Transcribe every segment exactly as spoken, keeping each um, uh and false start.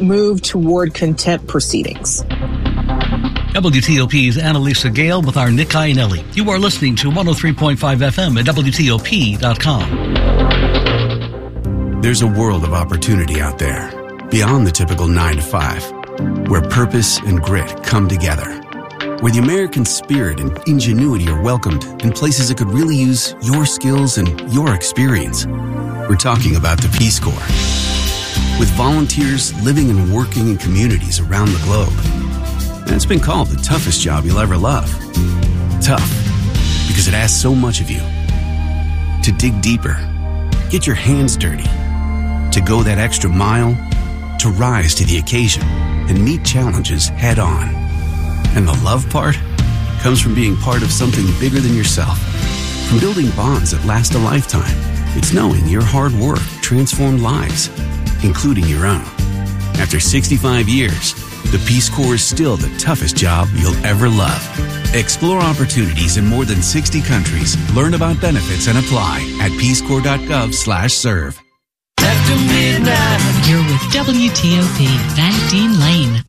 move toward contempt proceedings. W T O P's Annalisa Gale with our Nick Iannelli. You are listening to one oh three point five F M at W T O P dot com. There's a world of opportunity out there, beyond the typical nine to five, where purpose and grit come together, where the American spirit and ingenuity are welcomed in places that could really use your skills and your experience. We're talking about the Peace Corps. With volunteers living and working in communities around the globe. And it's been called the toughest job you'll ever love. Tough, because it asks so much of you. To dig deeper, get your hands dirty, to go that extra mile, to rise to the occasion and meet challenges head on. And the love part comes from being part of something bigger than yourself. From building bonds that last a lifetime, it's knowing your hard work transformed lives, including your own. After sixty-five years, the Peace Corps is still the toughest job you'll ever love. Explore opportunities in more than sixty countries. Learn about benefits and apply at peacecorps.gov slash serve. After midnight. You're with W T O P, Van Dean Lane.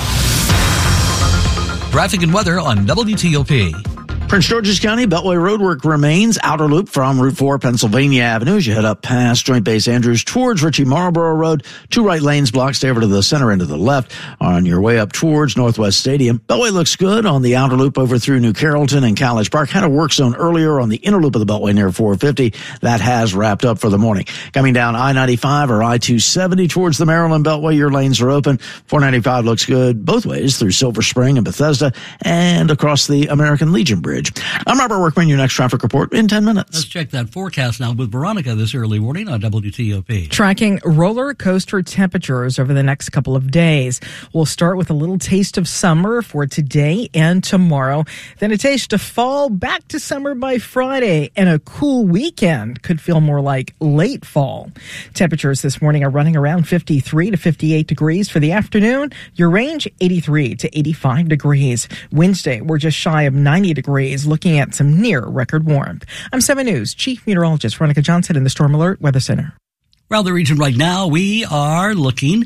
Traffic and weather on W T O P. Prince George's County, Beltway roadwork remains. Outer loop from Route four, Pennsylvania Avenue as you head up past Joint Base Andrews towards Ritchie Marlboro Road. Two right lanes blocked. Stay over to the center end of the left on your way up towards Northwest Stadium. Beltway looks good on the outer loop over through New Carrollton and College Park. Had a work zone earlier on the inner loop of the Beltway near four fifty. That has wrapped up for the morning. Coming down I ninety-five or I two seventy towards the Maryland Beltway, your lanes are open. four ninety-five looks good both ways through Silver Spring and Bethesda and across the American Legion Bridge. I'm Robert Workman, your next traffic report in ten minutes. Let's check that forecast now with Veronica this early morning on W T O P. Tracking roller coaster temperatures over the next couple of days. We'll start with a little taste of summer for today and tomorrow. Then a taste of fall, back to summer by Friday, and a cool weekend could feel more like late fall. Temperatures this morning are running around fifty-three to fifty-eight degrees for the afternoon. Your range, eighty-three to eighty-five degrees. Wednesday, we're just shy of ninety degrees, looking at some near record warmth. I'm seven News Chief Meteorologist Veronica Johnson in the Storm Alert Weather Center. Around the region right now, we are looking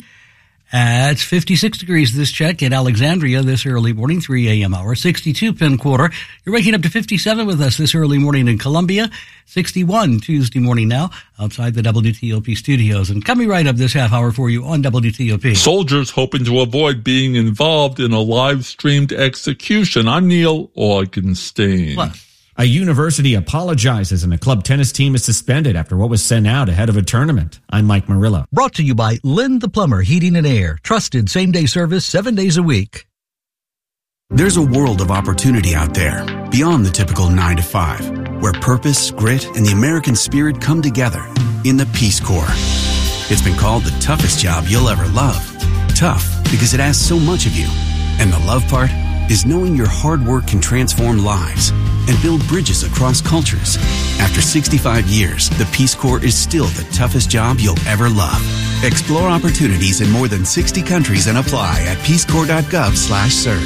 at fifty-six degrees this check in Alexandria this early morning, three a.m. hour, sixty-two Penn Quarter. You're waking up to fifty-seven with us this early morning in Columbia, sixty-one Tuesday morning now outside the W T O P studios. And coming right up this half hour for you on W T O P. Soldiers hoping to avoid being involved in a live-streamed execution. I'm Neil Augenstein. Plus, a university apologizes and a club tennis team is suspended after what was sent out ahead of a tournament. I'm Mike Murillo. brought to you by Lynn the Plumber Heating and Air. Trusted same-day service seven days a week. There's a world of opportunity out there, beyond the typical nine to five, where purpose, grit, and the American spirit come together in the Peace Corps. It's been called the toughest job you'll ever love. Tough, because it asks so much of you. And the love part is knowing your hard work can transform lives and build bridges across cultures. After sixty-five years, the Peace Corps is still the toughest job you'll ever love. Explore opportunities in more than sixty countries and apply at peacecorps.gov slash serve.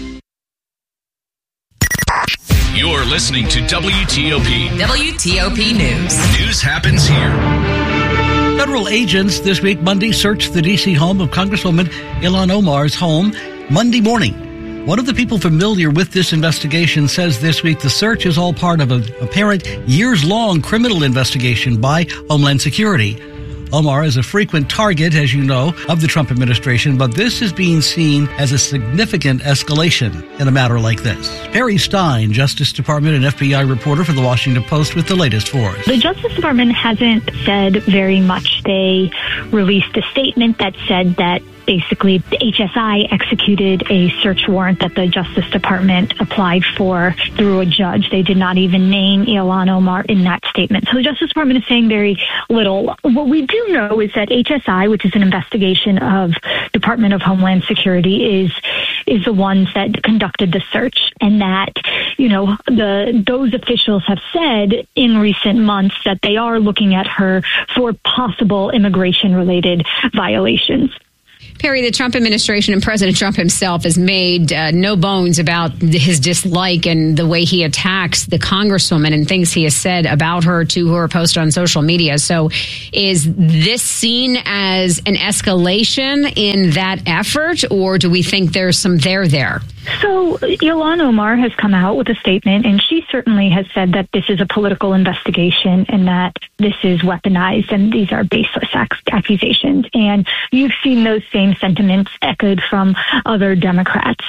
You're listening to W T O P. W T O P News. News happens here. Federal agents this week, Monday, searched the D C home of Congresswoman Ilhan Omar's home Monday morning. One of the people familiar with this investigation says this week the search is all part of an apparent years-long criminal investigation by Homeland Security. Omar is a frequent target, as you know, of the Trump administration, but this is being seen as a significant escalation in a matter like this. Perry Stein, Justice Department and F B I reporter for The Washington Post with the latest for us. The Justice Department hasn't said very much. They released a statement that said that basically the H S I executed a search warrant that the Justice Department applied for through a judge. They did not even name Ilhan Omar in that statement. So the Justice Department is saying very little. What we do know is that H S I, which is an investigation of Department of Homeland Security, is is the ones that conducted the search, and that, you know, the those officials have said in recent months that they are looking at her for possible immigration-related violations. Perry, the Trump administration and President Trump himself has made uh, no bones about his dislike and the way he attacks the Congresswoman and things he has said about her to her post on social media. So is this seen as an escalation in that effort, or do we think there's some there there? So Ilhan Omar has come out with a statement, and she certainly has said that this is a political investigation and that this is weaponized and these are baseless ac- accusations. And you've seen those same sentiments echoed from other Democrats.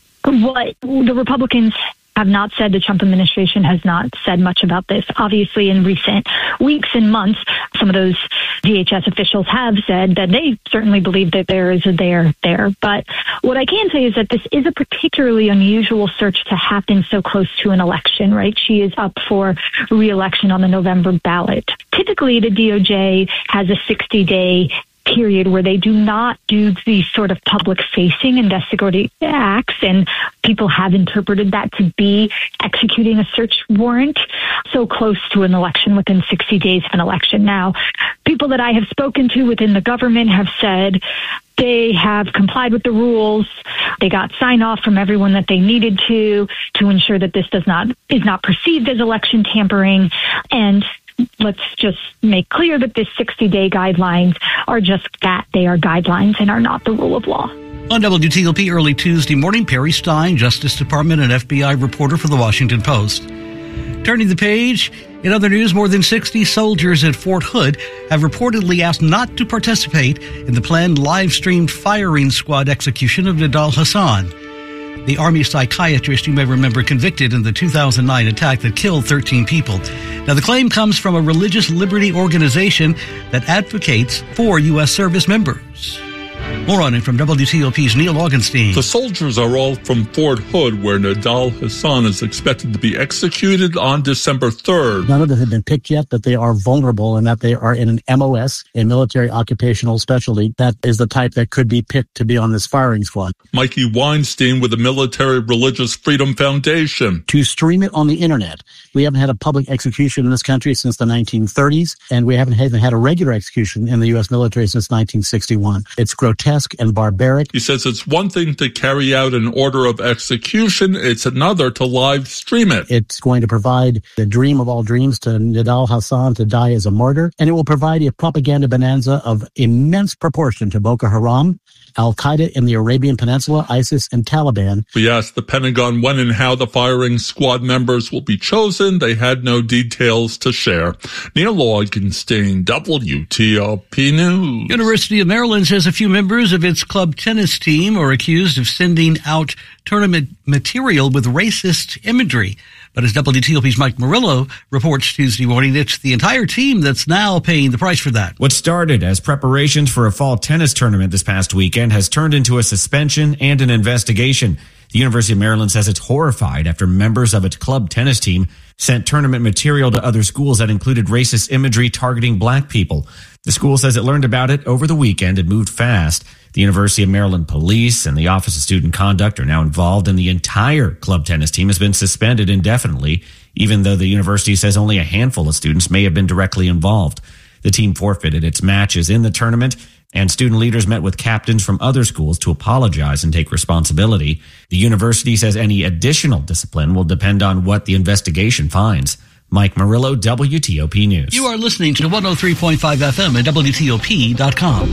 What the Republicans have not said, the Trump administration has not said much about this. Obviously, in recent weeks and months, some of those D H S officials have said that they certainly believe that there is a there there. But what I can say is that this is a particularly unusual search to happen so close to an election, right? She is up for re-election on the November ballot. Typically, the D O J has a sixty-day period where they do not do these sort of public-facing investigative acts, and people have interpreted that to be executing a search warrant so close to an election, within sixty days of an election. Now, people that I have spoken to within the government have said they have complied with the rules. They got sign-off from everyone that they needed to to ensure that this does not is not perceived as election tampering. And let's just make clear that this sixty-day guidelines are just that. They are guidelines and are not the rule of law. On W T O P early Tuesday morning, Perry Stein, Justice Department and F B I reporter for the Washington Post. Turning the page, in other news, more than sixty soldiers at Fort Hood have reportedly asked not to participate in the planned live-streamed firing squad execution of Nidal Hasan, the Army psychiatrist you may remember convicted in the two thousand nine attack that killed thirteen people. Now, the claim comes from a religious liberty organization that advocates for U S service members. More on it from W T O P's Neil Augenstein. The soldiers are all from Fort Hood, where Nidal Hasan is expected to be executed on December third. None of them have been picked yet, but they are vulnerable and that they are in an M O S, a military occupational specialty, that is the type that could be picked to be on this firing squad. Mikey Weinstein with the Military Religious Freedom Foundation. To stream it on the internet. We haven't had a public execution in this country since the nineteen thirties, and we haven't even had a regular execution in the U S military since nineteen sixty-one. It's grotesque and barbaric. He says it's one thing to carry out an order of execution, it's another to live stream it. It's going to provide the dream of all dreams to Nidal Hasan to die as a martyr, and it will provide a propaganda bonanza of immense proportion to Boko Haram, Al-Qaeda in the Arabian Peninsula, ISIS, and Taliban. We asked the Pentagon when and how the firing squad members will be chosen. They had no details to share. Neil Augenstein, W T O P News. University of Maryland says a few members of its club tennis team are accused of sending out tournament material with racist imagery. But as W T O P's Mike Murillo reports Tuesday morning, it's the entire team that's now paying the price for that. What started as preparations for a fall tennis tournament this past weekend has turned into a suspension and an investigation. The University of Maryland says it's horrified after members of its club tennis team sent tournament material to other schools that included racist imagery targeting black people. The school says it learned about it over the weekend and moved fast. The University of Maryland Police and the Office of Student Conduct are now involved, and the entire club tennis team has been suspended indefinitely, even though the university says only a handful of students may have been directly involved. The team forfeited its matches in the tournament, and student leaders met with captains from other schools to apologize and take responsibility. The university says any additional discipline will depend on what the investigation finds. Mike Murillo, W T O P News. You are listening to one oh three point five F M at W T O P dot com.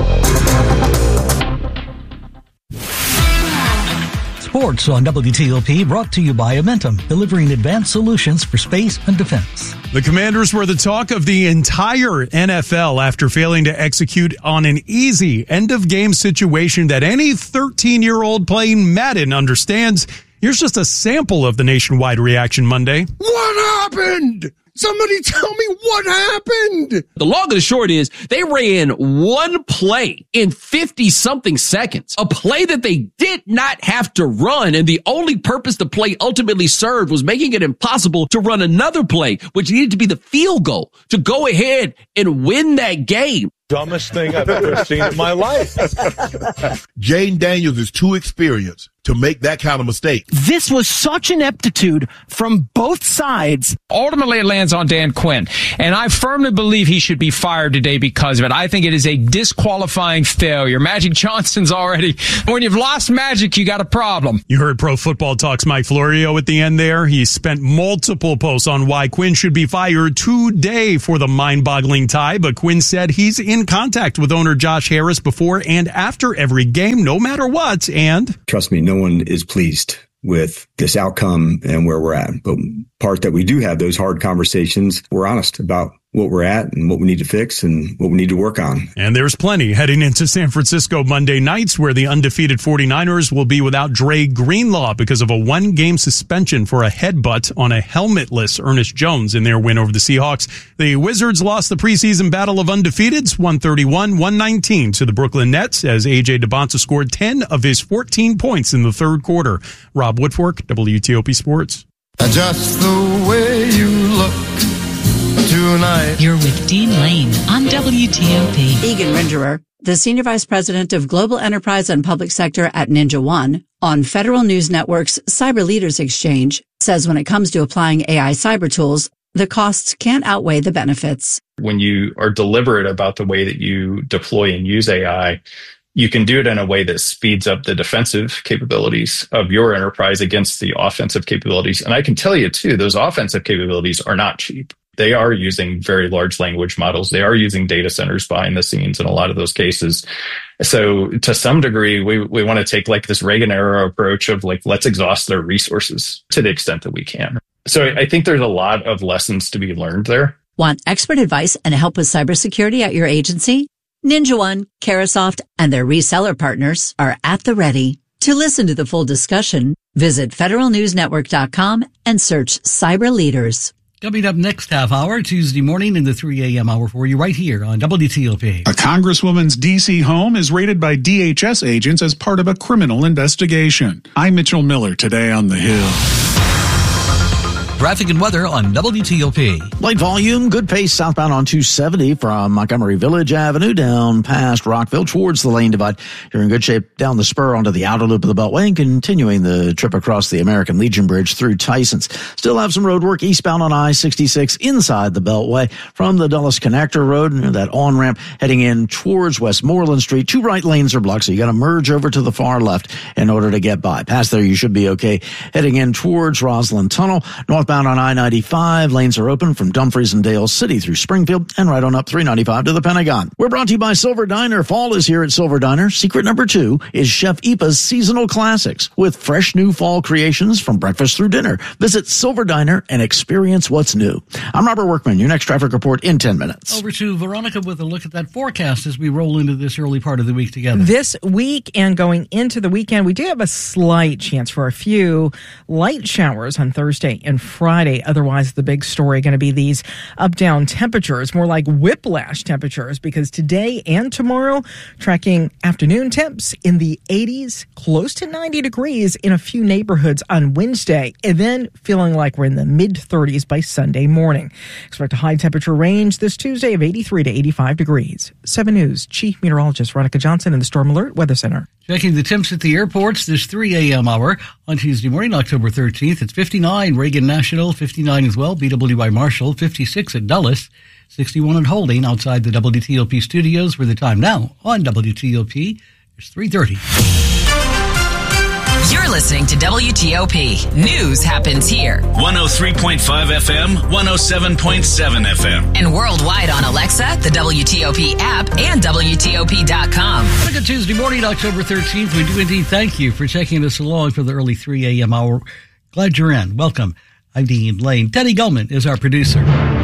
Sports on W T O P, brought to you by Amentum, delivering advanced solutions for space and defense. The Commanders were the talk of the entire N F L after failing to execute on an easy end-of-game situation that any thirteen-year-old playing Madden understands. Here's just a sample of the nationwide reaction Monday. What happened? Somebody tell me what happened. The long and the short is they ran one play in fifty-something seconds, a play that they did not have to run, and the only purpose the play ultimately served was making it impossible to run another play, which needed to be the field goal to go ahead and win that game. Dumbest thing I've ever seen in my life. Jaden Daniels is too experienced to make that kind of mistake. This was such ineptitude from both sides. Ultimately, it lands on Dan Quinn, and I firmly believe he should be fired today because of it. I think it is a disqualifying failure. Magic Johnson's already, when you've lost Magic, you got a problem. You heard Pro Football Talk's Mike Florio at the end there. He spent multiple posts on why Quinn should be fired today for the mind-boggling tie, but Quinn said he's in contact with owner Josh Harris before and after every game, no matter what, and... Trust me, no one is pleased with this outcome and where we're at. But part that we do have those hard conversations, we're honest about what we're at and what we need to fix and what we need to work on. And there's plenty heading into San Francisco Monday nights, where the undefeated 49ers will be without Dre Greenlaw because of a one-game suspension for a headbutt on a helmetless Ernest Jones in their win over the Seahawks. The Wizards lost the preseason battle of undefeateds, one thirty-one one nineteen to the Brooklyn Nets, as A J DeBonta scored ten of his fourteen points in the third quarter. Rob Woodfork, W T O P Sports. Just the way you look tonight. You're with Dean Lane on W T O P. Egan Rinderer, the Senior Vice President of Global Enterprise and Public Sector at Ninja One, on Federal News Network's Cyber Leaders Exchange, says when it comes to applying A I cyber tools, the costs can't outweigh the benefits. When you are deliberate about the way that you deploy and use A I, you can do it in a way that speeds up the defensive capabilities of your enterprise against the offensive capabilities. And I can tell you, too, those offensive capabilities are not cheap. They are using very large language models. They are using data centers behind the scenes in a lot of those cases. So to some degree, we, we want to take like this Reagan era approach of like, let's exhaust their resources to the extent that we can. So I think there's a lot of lessons to be learned there. Want expert advice and help with cybersecurity at your agency? Ninja One, Carasoft, and their reseller partners are at the ready. To listen to the full discussion, visit federal news network dot com and search Cyber Leaders. Coming up next half hour, Tuesday morning in the three a.m. hour for you right here on W T O P. A congresswoman's D C home is raided by D H S agents as part of a criminal investigation. I'm Mitchell Miller, today on The Hill. Traffic and weather on W T O P. Light volume, good pace southbound on two seventy from Montgomery Village Avenue down past Rockville towards the lane divide. You're in good shape down the spur onto the outer loop of the Beltway and continuing the trip across the American Legion Bridge through Tysons. Still have some road work eastbound on I sixty-six inside the Beltway from the Dulles Connector Road, that on-ramp heading in towards Westmoreland Street. Two right lanes are blocked, so you got to merge over to the far left in order to get by. Past there, you should be okay. Heading in towards Roslyn Tunnel, northbound on I ninety-five, lanes are open from Dumfries and Dale City through Springfield and right on up three ninety-five to the Pentagon. We're brought to you by Silver Diner. Fall is here at Silver Diner. Secret number two is Chef Ipa's Seasonal Classics with fresh new fall creations from breakfast through dinner. Visit Silver Diner and experience what's new. I'm Robert Workman. Your next traffic report in ten minutes. Over to Veronica with a look at that forecast as we roll into this early part of the week together. This week and going into the weekend, we do have a slight chance for a few light showers on Thursday and Friday. Otherwise, the big story going to be these up-down temperatures, more like whiplash temperatures, because today and tomorrow, tracking afternoon temps in the eighties, close to ninety degrees in a few neighborhoods on Wednesday, and then feeling like we're in the mid-thirties by Sunday morning. Expect a high temperature range this Tuesday of eighty-three to eighty-five degrees. seven News Chief Meteorologist Veronica Johnson in the Storm Alert Weather Center. Checking the temps at the airports this three a.m. hour on Tuesday morning, October thirteenth. It's fifty-nine Reagan National, fifty-nine as well, B W I Marshall, fifty-six at Dulles, sixty-one at Holding outside the W T O P studios, where the time now on W T O P is three thirty. You're listening to W T O P. News happens here. one oh three point five F M, one oh seven point seven F M. And worldwide on Alexa, the W T O P app, and W T O P dot com. On a good Tuesday morning, October thirteenth. We do indeed thank you for checking us along for the early three a.m. hour. Glad you're in. Welcome. I'm Dean Lane. Teddy Gulman is our producer.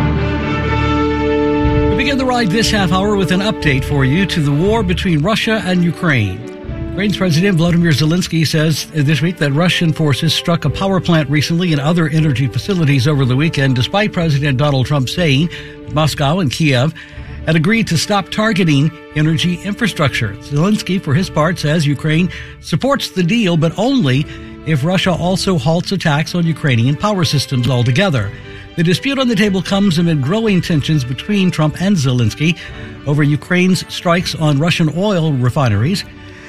We begin the ride this half hour with an update for you to the war between Russia and Ukraine. Ukraine's President Volodymyr Zelensky says this week that Russian forces struck a power plant recently and other energy facilities over the weekend, despite President Donald Trump saying Moscow and Kiev had agreed to stop targeting energy infrastructure. Zelensky, for his part, says Ukraine supports the deal, but only if Russia also halts attacks on Ukrainian power systems altogether. The dispute on the table comes amid growing tensions between Trump and Zelensky over Ukraine's strikes on Russian oil refineries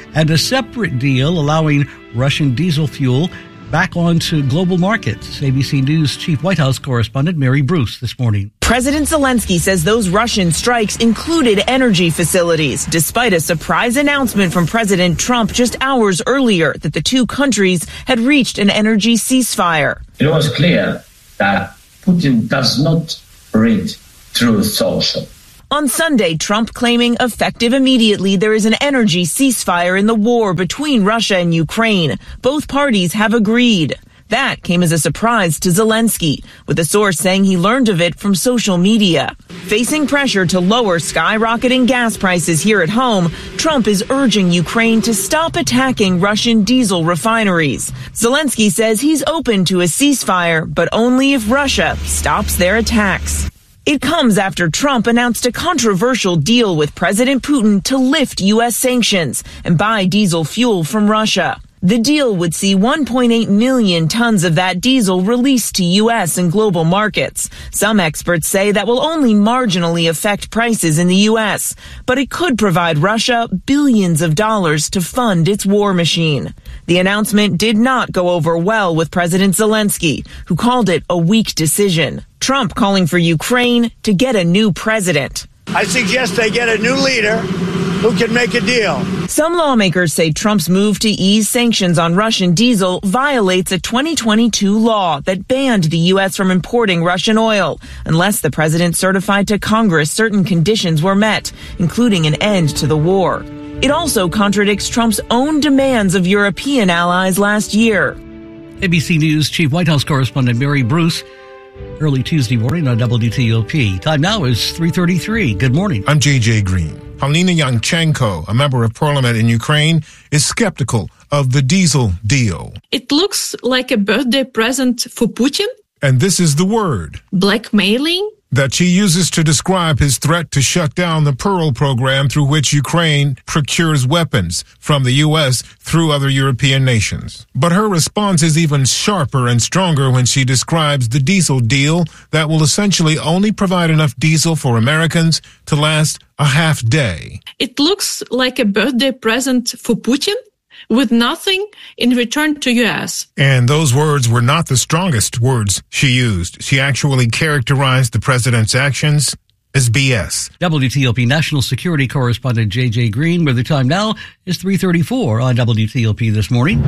and a separate deal allowing Russian diesel fuel back onto global markets. A B C News Chief White House correspondent Mary Bruce this morning. President Zelensky says those Russian strikes included energy facilities, despite a surprise announcement from President Trump just hours earlier that the two countries had reached an energy ceasefire. It was clear that Putin does not read Truth Social. On Sunday, Trump claiming effective immediately there is an energy ceasefire in the war between Russia and Ukraine. Both parties have agreed. That came as a surprise to Zelensky, with a source saying he learned of it from social media. Facing pressure to lower skyrocketing gas prices here at home, Trump is urging Ukraine to stop attacking Russian diesel refineries. Zelensky says he's open to a ceasefire, but only if Russia stops their attacks. It comes after Trump announced a controversial deal with President Putin to lift U S sanctions and buy diesel fuel from Russia. The deal would see one point eight million tons of that diesel released to U S and global markets. Some experts say that will only marginally affect prices in the U S, but it could provide Russia billions of dollars to fund its war machine. The announcement did not go over well with President Zelensky, who called it a weak decision. Trump calling for Ukraine to get a new president. I suggest they get a new leader who can make a deal. Some lawmakers say Trump's move to ease sanctions on Russian diesel violates a twenty twenty-two law that banned the U S from importing Russian oil unless the president certified to Congress certain conditions were met, including an end to the war. It also contradicts Trump's own demands of European allies last year. A B C News Chief White House correspondent Mary Bruce. Early Tuesday morning on W T O P. Time now is three thirty-three. Good morning. I'm J J Green. Paulina Yanchenko, a member of parliament in Ukraine, is skeptical of the diesel deal. It looks like a birthday present for Putin. And this is the word. Blackmailing. That she uses to describe his threat to shut down the Pearl program through which Ukraine procures weapons from the U S through other European nations. But her response is even sharper and stronger when she describes the diesel deal that will essentially only provide enough diesel for Americans to last a half day. It looks like a birthday present for Putin, with nothing in return to U S. And those words were not the strongest words she used. She actually characterized the president's actions as B S. W T O P national security correspondent J J Green, where the time now is three thirty-four on W T O P this morning.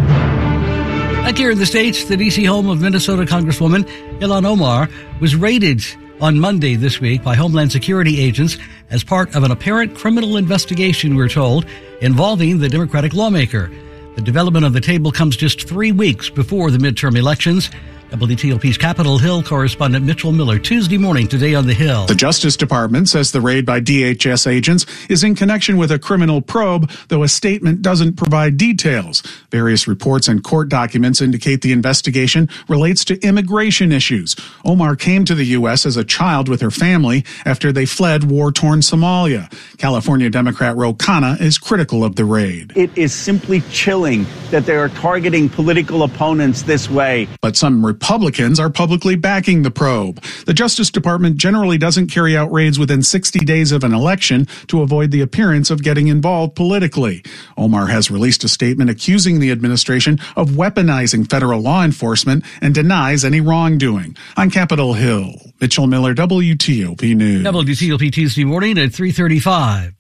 Back here in the States, the D C home of Minnesota Congresswoman Ilhan Omar was raided on Monday this week by Homeland Security agents as part of an apparent criminal investigation, we're told, involving the Democratic lawmaker. The development of the table comes just three weeks before the midterm elections. W T O P's Capitol Hill correspondent Mitchell Miller, Tuesday morning, today on the Hill. The Justice Department says the raid by D H S agents is in connection with a criminal probe, though a statement doesn't provide details. Various reports and court documents indicate the investigation relates to immigration issues. Omar came to the U S as a child with her family after they fled war-torn Somalia. California Democrat Ro Khanna is critical of the raid. It is simply chilling that they are targeting political opponents this way. But some Republicans are publicly backing the probe. The Justice Department generally doesn't carry out raids within sixty days of an election to avoid the appearance of getting involved politically. Omar has released a statement accusing the administration of weaponizing federal law enforcement and denies any wrongdoing. On Capitol Hill, Mitchell Miller, W T O P News. W T O P Tuesday morning at three thirty-five.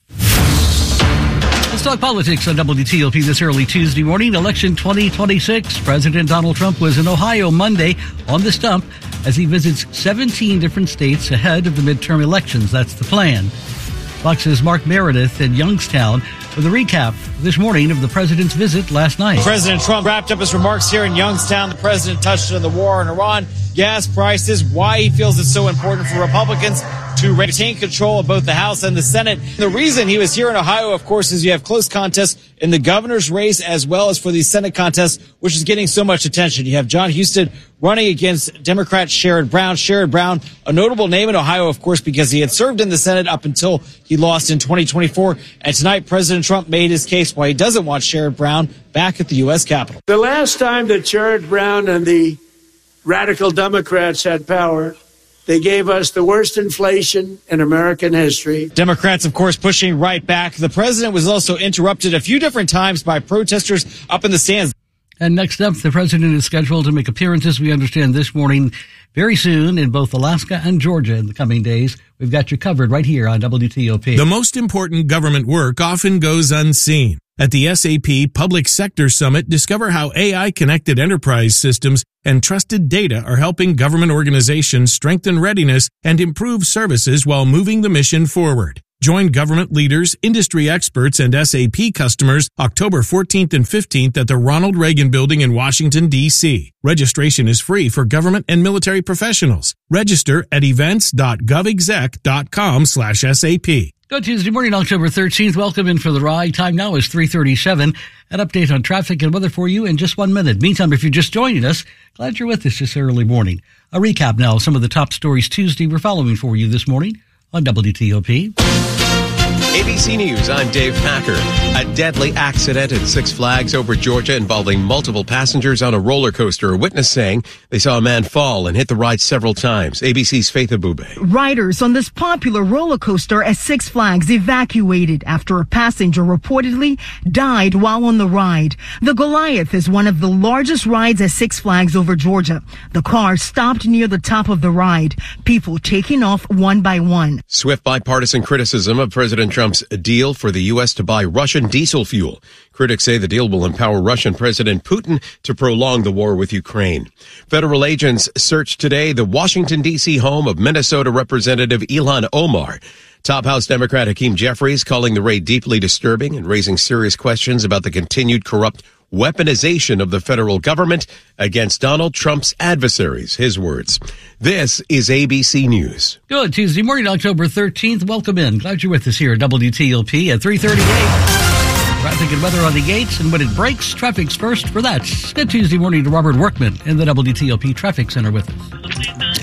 Let's talk politics on W T O P this early Tuesday morning. Election twenty twenty-six. President Donald Trump was in Ohio Monday on the stump as he visits seventeen different states ahead of the midterm elections. That's the plan. Fox's Mark Meredith in Youngstown with a recap this morning of the president's visit last night. President Trump wrapped up his remarks here in Youngstown. The president touched on the war in Iran, gas prices, why he feels it's so important for Republicans to retain control of both the House and the Senate. The reason he was here in Ohio, of course, is you have close contests in the governor's race as well as for the Senate contest, which is getting so much attention. You have John Huston running against Democrat Sherrod Brown. Sherrod Brown, a notable name in Ohio, of course, because he had served in the Senate up until he lost in twenty twenty-four. And tonight, President Trump made his case why he doesn't want Sherrod Brown back at the U S Capitol. The last time that Sherrod Brown and the radical Democrats had power, They gave us the worst inflation in American history. Democrats, of course, pushing right back. The president was also interrupted a few different times by protesters up in the stands. And next up, the president is scheduled to make appearances, we understand, this morning very soon in both Alaska and Georgia in the coming days. We've got you covered right here on W T O P. The most important government work often goes unseen. At the S A P Public Sector Summit, discover how A I-connected enterprise systems and trusted data are helping government organizations strengthen readiness and improve services while moving the mission forward. Join government leaders, industry experts, and S A P customers October fourteenth and fifteenth at the Ronald Reagan Building in Washington, D C Registration is free for government and military professionals. Register at events.govexec.com slash SAP. Good Tuesday morning, October thirteenth. Welcome in for the ride. Time now is three thirty-seven. An update on traffic and weather for you in just one minute. Meantime, if you're just joining us, glad you're with us this early morning. A recap now of some of the top stories Tuesday we're following for you this morning on W T O P. A B C News, I'm Dave Packer. A deadly accident at Six Flags over Georgia involving multiple passengers on a roller coaster. A witness saying they saw a man fall and hit the ride several times. A B C's Faith Abube. Riders on this popular roller coaster at Six Flags evacuated after a passenger reportedly died while on the ride. The Goliath is one of the largest rides at Six Flags over Georgia. The car stopped near the top of the ride, people taking off one by one. Swift bipartisan criticism of President Trump's deal for the U S to buy Russian diesel fuel. Critics say the deal will empower Russian President Putin to prolong the war with Ukraine. Federal agents searched today the Washington, D C home of Minnesota Representative Ilhan Omar. Top House Democrat Hakeem Jeffries calling the raid deeply disturbing and raising serious questions about the continued corrupt weaponization of the federal government against Donald Trump's adversaries. His words. This is A B C News. Good Tuesday morning, October thirteenth. Welcome in. Glad you're with us here at W T O P at three thirty-eight. Traffic and weather on the eights, and when it breaks, traffic's first for that. Good Tuesday morning to Robert Workman in the W T O P Traffic Center with us.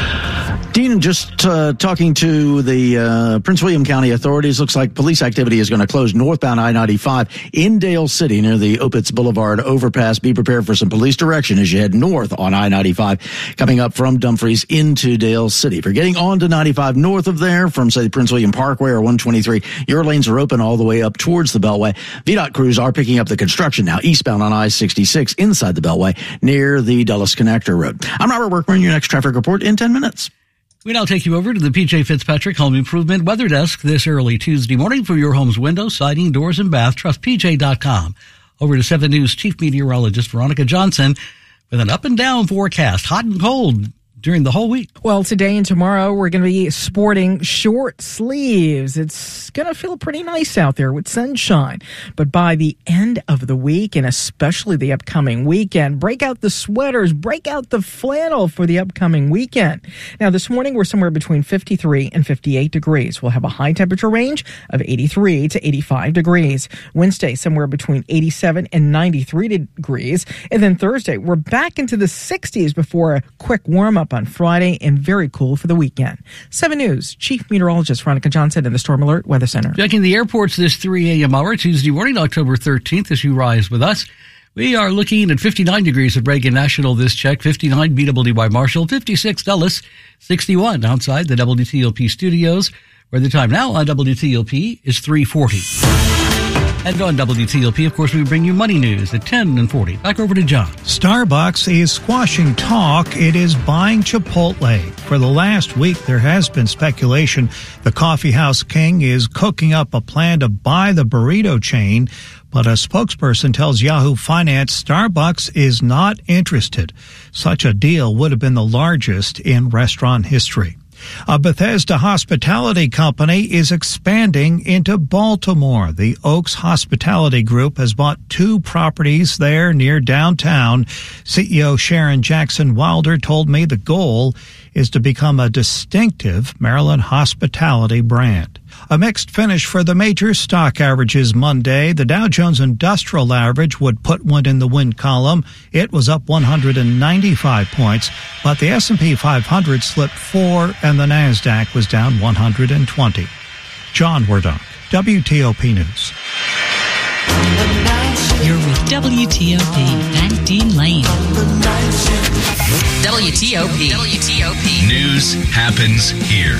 Dean, just uh, talking to the uh, Prince William County authorities, looks like police activity is going to close northbound I ninety-five in Dale City near the Opitz Boulevard overpass. Be prepared for some police direction as you head north on I ninety-five, coming up from Dumfries into Dale City. If you're getting on to ninety-five north of there from, say, Prince William Parkway or one twenty-three, your lanes are open all the way up towards the Beltway. V DOT crews are picking up the construction now eastbound on I sixty-six inside the Beltway near the Dulles Connector Road. I'm Robert Workman, your next traffic report in ten minutes. We now take you over to the P J Fitzpatrick Home Improvement Weather Desk this early Tuesday morning for your home's windows, siding, doors, and bath. Trust P J dot com. Over to seven News Chief Meteorologist Veronica Johnson with an up and down forecast, hot and cold during the whole week. Well, today and tomorrow, we're going to be sporting short sleeves. It's going to feel pretty nice out there with sunshine. But by the end of the week, and especially the upcoming weekend, break out the sweaters, break out the flannel for the upcoming weekend. Now, this morning, we're somewhere between fifty-three and fifty-eight degrees. We'll have a high temperature range of eighty-three to eighty-five degrees. Wednesday, somewhere between eighty-seven and ninety-three degrees. And then Thursday, we're back into the sixties before a quick warm-up on Friday, and very cool for the weekend. seven News Chief Meteorologist Veronica Johnson in the Storm Alert Weather Center. Checking the airports this three a.m. hour, Tuesday morning, October thirteenth, as you rise with us. We are looking at fifty-nine degrees at Reagan National this check, fifty-nine B W D Marshall, fifty-six Dulles, sixty-one outside the W T O P studios, where the time now on W T O P is three forty. And on W T O P, of course, we bring you money news at ten and forty. Back over to John. Starbucks is squashing talk. It is buying Chipotle. For the last week, there has been speculation the coffeehouse king is cooking up a plan to buy the burrito chain. But a spokesperson tells Yahoo Finance Starbucks is not interested. Such a deal would have been the largest in restaurant history. A Bethesda hospitality company is expanding into Baltimore. The Oaks Hospitality Group has bought two properties there near downtown. C E O Sharon Jackson Wilder told me the goal is to become a distinctive Maryland hospitality brand. A mixed finish for the major stock averages Monday. The Dow Jones Industrial Average would put one in the win column. It was up one hundred ninety-five points, but the S and P five hundred slipped four and the NASDAQ was down one hundred twenty. John Werdonk, W T O P News. Your with W T O P and Dean Lane. W T O P. W T O P. News happens here.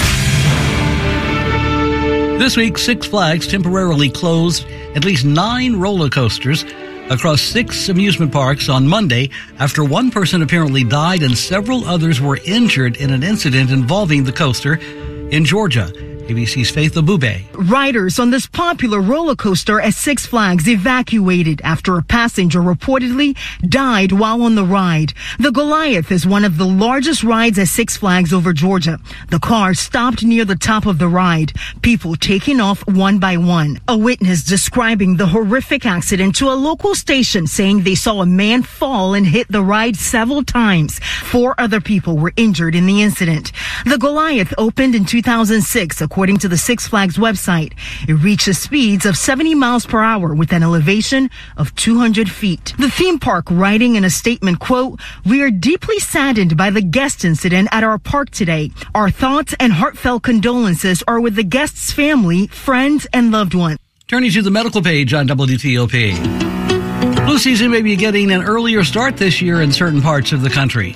This week, Six Flags temporarily closed at least nine roller coasters across six amusement parks on Monday after one person apparently died and several others were injured in an incident involving the coaster in Georgia. A B C's Faith Abube. Riders on this popular roller coaster at Six Flags evacuated after a passenger reportedly died while on the ride. The Goliath is one of the largest rides at Six Flags over Georgia. The car stopped near the top of the ride, people taking off one by one. A witness describing the horrific accident to a local station, saying they saw a man fall and hit the ride several times. Four other people were injured in the incident. The Goliath opened in two thousand six, according to the Six Flags website. It reaches speeds of seventy miles per hour with an elevation of two hundred feet. The theme park writing in a statement, quote, "We are deeply saddened by the guest incident at our park today. Our thoughts and heartfelt condolences are with the guest's family, friends, and loved ones." Turning to the medical page on W T O P. Flu season may be getting an earlier start this year in certain parts of the country.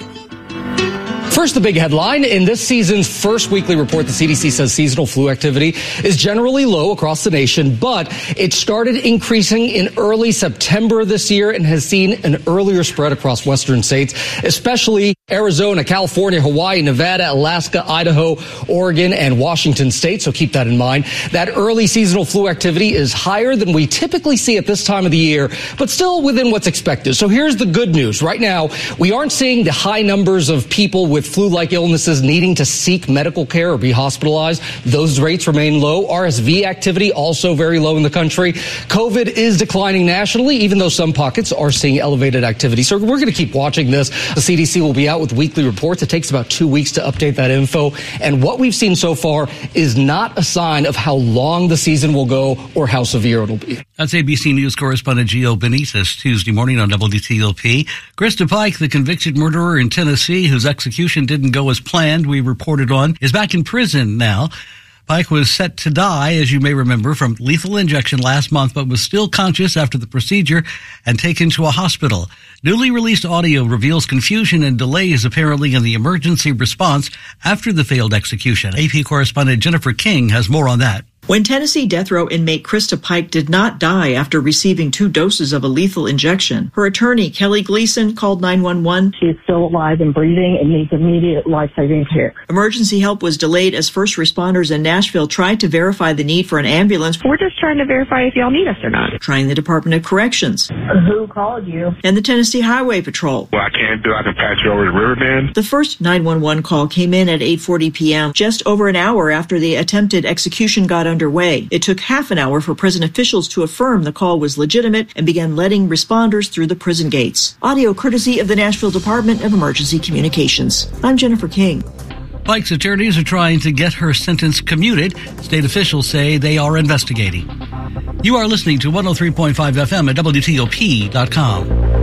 First, the big headline. In this season's first weekly report, the C D C says seasonal flu activity is generally low across the nation, but it started increasing in early September this year and has seen an earlier spread across western states, especially Arizona, California, Hawaii, Nevada, Alaska, Idaho, Oregon, and Washington state. So keep that in mind. That early seasonal flu activity is higher than we typically see at this time of the year, but still within what's expected. So here's the good news. Right now, we aren't seeing the high numbers of people with flu-like illnesses needing to seek medical care or be hospitalized. Those rates remain low. R S V activity also very low in the country. COVID is declining nationally, even though some pockets are seeing elevated activity. So we're going to keep watching this. The C D C will be out with weekly reports. It takes about two weeks to update that info. And what we've seen so far is not a sign of how long the season will go or how severe it'll be. That's A B C News correspondent Gio Benitez Tuesday morning on W T O P. Krista Pike, the convicted murderer in Tennessee whose execution didn't go as planned, we reported on, is back in prison now. Pike was set to die, as you may remember, from lethal injection last month, but was still conscious after the procedure and taken to a hospital. Newly released audio reveals confusion and delays apparently in the emergency response after the failed execution. A P correspondent Jennifer King has more on that. When Tennessee death row inmate Krista Pike did not die after receiving two doses of a lethal injection, her attorney, Kelly Gleason, called nine one one. She is still alive and breathing and needs immediate life-saving care. Emergency help was delayed as first responders in Nashville tried to verify the need for an ambulance. We're just trying to verify if y'all need us or not. Trying the Department of Corrections. Who called you? And the Tennessee Highway Patrol. Well, I can't do I can patch you over to Riverbend. The first nine one one call came in at eight forty p.m., just over an hour after the attempted execution got underway. It took half an hour for prison officials to affirm the call was legitimate and began letting responders through the prison gates. Audio courtesy of the Nashville Department of Emergency Communications. I'm Jennifer King. Pike's attorneys are trying to get her sentence commuted. State officials say they are investigating. You are listening to one oh three point five F M at W T O P dot com.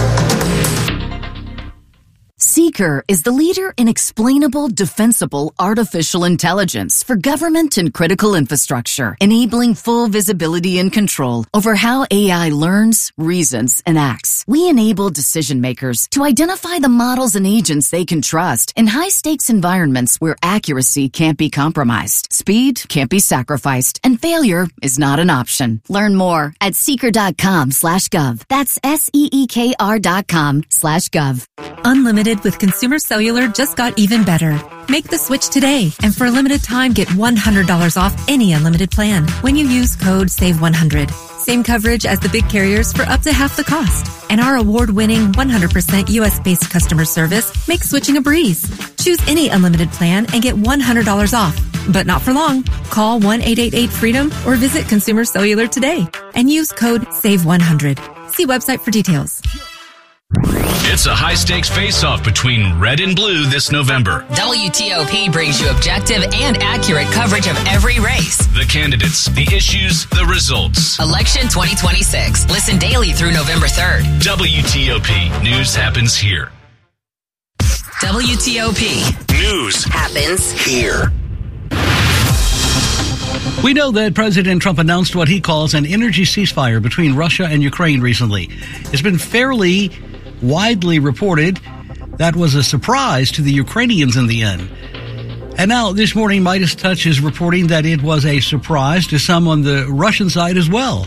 Seeker is the leader in explainable, defensible artificial intelligence for government and critical infrastructure, enabling full visibility and control over how A I learns, reasons, and acts. We enable decision makers to identify the models and agents they can trust in high-stakes environments where accuracy can't be compromised, speed can't be sacrificed, and failure is not an option. Learn more at seeker.com slash gov. That's S-E-E-K-R dot com slash gov. Unlimited with Consumer Cellular just got even better. Make the switch today, and for a limited time, get one hundred dollars off any unlimited plan when you use code save one hundred. Same coverage as the big carriers for up to half the cost. And our award-winning one hundred percent U S-based customer service makes switching a breeze. Choose any unlimited plan and get one hundred dollars off. But not for long. Call one eight eight eight freedom or visit Consumer Cellular today and use code save one hundred. See website for details. It's a high-stakes face-off between red and blue this November. W T O P brings you objective and accurate coverage of every race. The candidates, the issues, the results. Election twenty twenty-six. Listen daily through November third. W T O P. News happens here. W T O P. News happens here. We know that President Trump announced what he calls an energy ceasefire between Russia and Ukraine recently. It's been fairly widely reported that was a surprise to the Ukrainians in the end. And now this morning, Midas Touch is reporting that it was a surprise to some on the Russian side as well.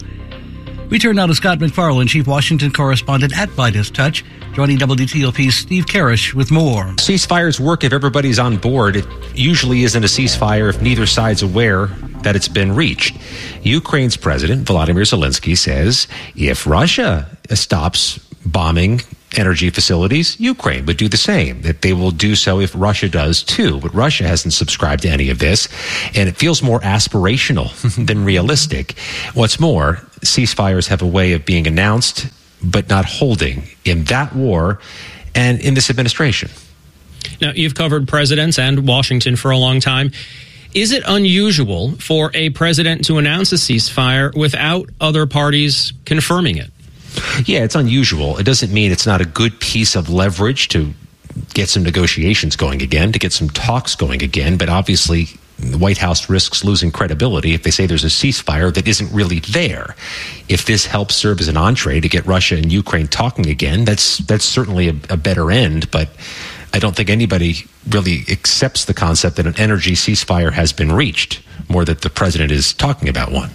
We turn now to Scott McFarlane, Chief Washington Correspondent at Midas Touch, joining W T O P's Steve Karish with more. Ceasefires work if everybody's on board. It usually isn't a ceasefire if neither side's aware that it's been reached. Ukraine's President Volodymyr Zelensky says if Russia stops bombing energy facilities, Ukraine would do the same, that they will do so if Russia does too. But Russia hasn't subscribed to any of this, and it feels more aspirational than realistic. What's more, ceasefires have a way of being announced but not holding in that war and in this administration. Now, you've covered presidents and Washington for a long time. Is it unusual for a president to announce a ceasefire without other parties confirming it? Yeah, it's unusual. It doesn't mean it's not a good piece of leverage to get some negotiations going again, to get some talks going again. But obviously, the White House risks losing credibility if they say there's a ceasefire that isn't really there. If this helps serve as an entree to get Russia and Ukraine talking again, that's that's certainly a, a better end. But I don't think anybody really accepts the concept that an energy ceasefire has been reached, more that the president is talking about one.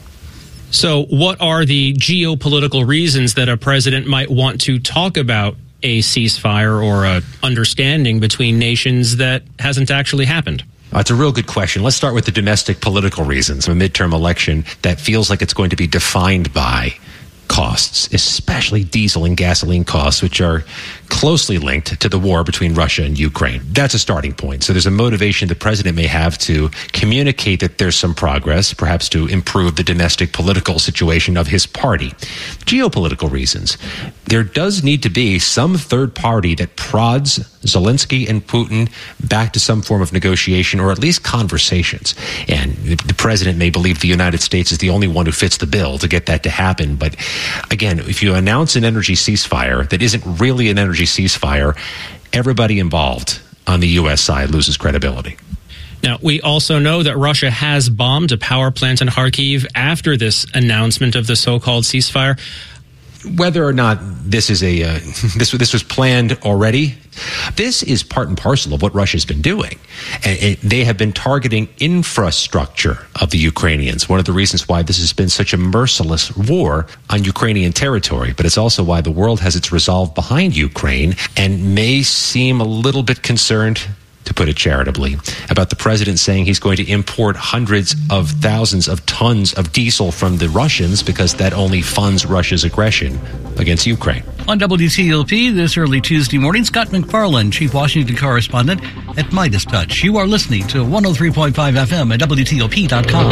So what are the geopolitical reasons that a president might want to talk about a ceasefire or a understanding between nations that hasn't actually happened? Uh, it's a real good question. Let's start with the domestic political reasons. A midterm election that feels like it's going to be defined by costs, especially diesel and gasoline costs, which are closely linked to the war between Russia and Ukraine. That's a starting point. So there's a motivation the president may have to communicate that there's some progress, perhaps to improve the domestic political situation of his party. Geopolitical reasons. There does need to be some third party that prods Zelensky and Putin back to some form of negotiation or at least conversations. And the president may believe the United States is the only one who fits the bill to get that to happen. But again, if you announce an energy ceasefire that isn't really an energy ceasefire, everybody involved on the U S side loses credibility. Now, we also know that Russia has bombed a power plant in Kharkiv after this announcement of the so-called ceasefire. Whether or not this is a uh, this this was planned already, this is part and parcel of what Russia's been doing. And it, they have been targeting infrastructure of the Ukrainians. One of the reasons why this has been such a merciless war on Ukrainian territory. But it's also why the world has its resolve behind Ukraine and may seem a little bit concerned, to put it charitably, about the president saying he's going to import hundreds of thousands of tons of diesel from the Russians because that only funds Russia's aggression against Ukraine. On W T O P this early Tuesday morning, Scott McFarlane, Chief Washington Correspondent at Midas Touch. You are listening to one oh three point five F M at W T O P dot com.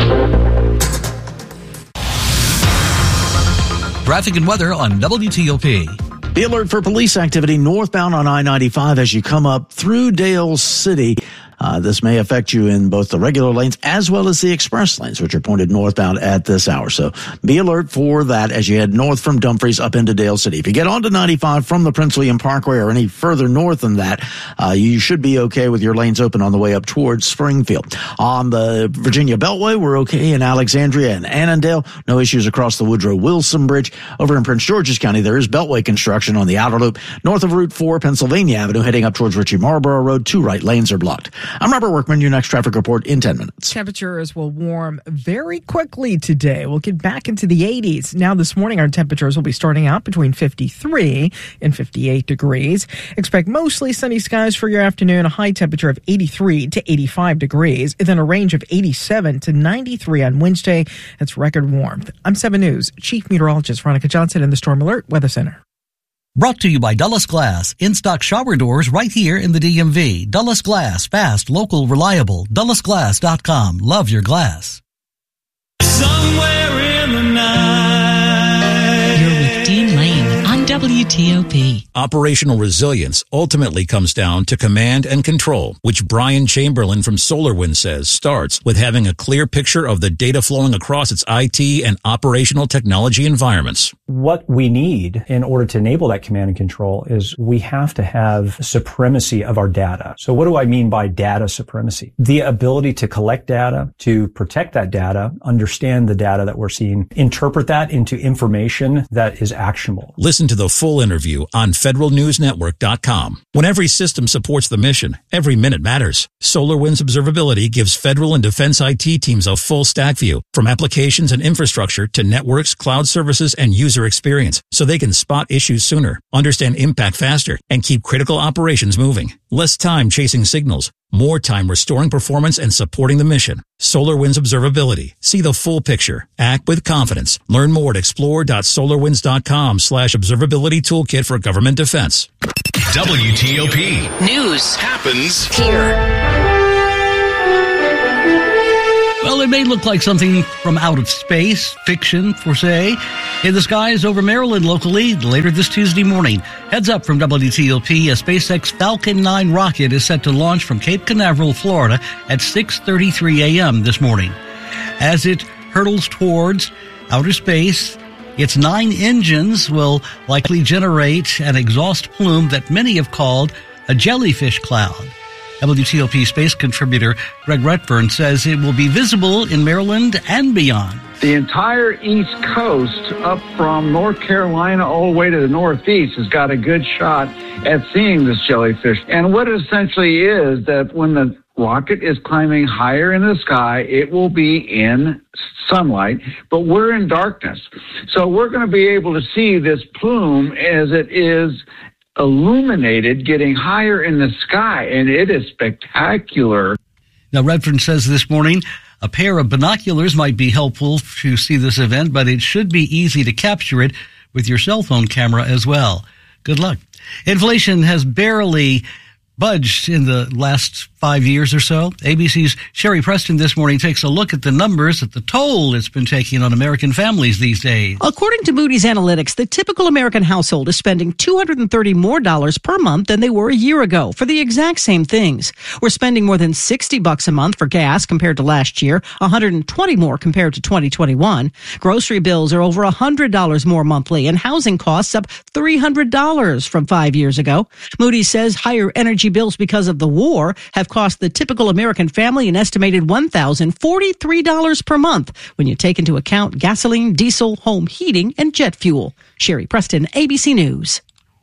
Traffic and weather on W T O P. Be alert for police activity northbound on I ninety-five as you come up through Dale City. Uh, this may affect you in both the regular lanes as well as the express lanes, which are pointed northbound at this hour. So be alert for that as you head north from Dumfries up into Dale City. If you get onto ninety-five from the Prince William Parkway or any further north than that, uh, you should be okay with your lanes open on the way up towards Springfield. On the Virginia Beltway, we're okay in Alexandria and Annandale. No issues across the Woodrow Wilson Bridge. Over in Prince George's County, there is Beltway construction on the outer loop north of Route four, Pennsylvania Avenue, heading up towards Ritchie Marlborough Road. Two right lanes are blocked. I'm Robert Workman, your next traffic report in ten minutes. Temperatures will warm very quickly today. We'll get back into the eighties. Now this morning, our temperatures will be starting out between fifty-three and fifty-eight degrees. Expect mostly sunny skies for your afternoon, a high temperature of eighty-three to eighty-five degrees, and then a range of eighty-seven to ninety-three on Wednesday. That's record warmth. I'm seven News Chief Meteorologist Veronica Johnson in the Storm Alert Weather Center. Brought to you by Dulles Glass. In-stock shower doors right here in the D M V. Dulles Glass. Fast, local, reliable. Dulles Glass dot com. Love your glass. Somewhere in the night. You're with Dean Lane on W T O P. Operational resilience ultimately comes down to command and control, which Brian Chamberlain from SolarWinds says starts with having a clear picture of the data flowing across its I T and operational technology environments. What we need in order to enable that command and control is we have to have supremacy of our data. So what do I mean by data supremacy? The ability to collect data, to protect that data, understand the data that we're seeing, interpret that into information that is actionable. Listen to the full interview on federal news network dot com. When every system supports the mission, every minute matters. SolarWinds Observability gives federal and defense I T teams a full stack view, from applications and infrastructure to networks, cloud services, and user experience, so they can spot issues sooner, understand impact faster, and keep critical operations moving. Less time chasing signals, more time restoring performance and supporting the mission. SolarWinds Observability. See the full picture. Act with confidence. Learn more at explore.solarwinds.com slash observability toolkit for government defense. W T O P. News happens here. Well, it may look like something from out of space, fiction, for say, in the skies over Maryland locally later this Tuesday morning. Heads up from W T O P, a SpaceX Falcon nine rocket is set to launch from Cape Canaveral, Florida at six thirty-three a.m. this morning. As it hurtles towards outer space, its nine engines will likely generate an exhaust plume that many have called a jellyfish cloud. W T O P space contributor Greg Redfern says it will be visible in Maryland and beyond. The entire East Coast, up from North Carolina all the way to the Northeast, has got a good shot at seeing this jellyfish. And what it essentially is that when the rocket is climbing higher in the sky, it will be in sunlight, but we're in darkness. So we're going to be able to see this plume as it is illuminated, getting higher in the sky, and it is spectacular. Now, Redfern says this morning a pair of binoculars might be helpful to see this event, but it should be easy to capture it with your cell phone camera as well. Good luck. Inflation has barely budged in the last five years or so. A B C's Sherry Preston this morning takes a look at the numbers, at the toll it's been taking on American families these days. According to Moody's Analytics, the typical American household is spending two hundred thirty more dollars per month than they were a year ago for the exact same things. We're spending more than sixty bucks a month for gas compared to last year, one hundred twenty more compared to twenty twenty-one. Grocery bills are over one hundred dollars more monthly, and housing costs up three hundred dollars from five years ago. Moody's says higher energy bills because of the war have cost the typical American family an estimated one thousand forty-three dollars per month when you take into account gasoline, diesel, home heating, and jet fuel. Sherry Preston, A B C News.